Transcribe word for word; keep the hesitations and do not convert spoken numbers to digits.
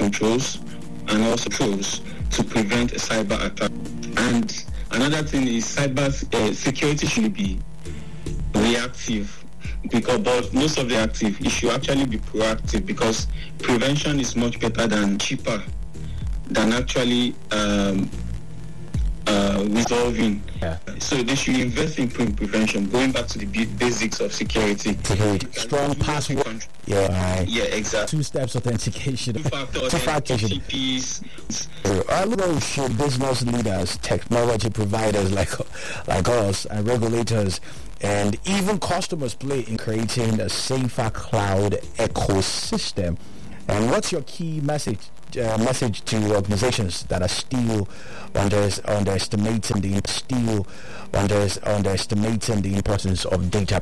controls and also tools to prevent a cyber attack. And another thing is cyber uh, security should be reactive, because but most of the active, it should actually be proactive, because prevention is much better than cheaper than actually um, uh, resolving. Yeah. So they should invest in pre- prevention, going back to the b- basics of security. Security. Strong password. Yeah. Right. Yeah, exactly. Two steps authentication. Two-factor authentication. I know should business leaders, technology providers like like us, and regulators, and even customers play in creating a safer cloud ecosystem? And what's your key message uh, message to organizations that are still under, underestimating the still under, underestimating the importance of data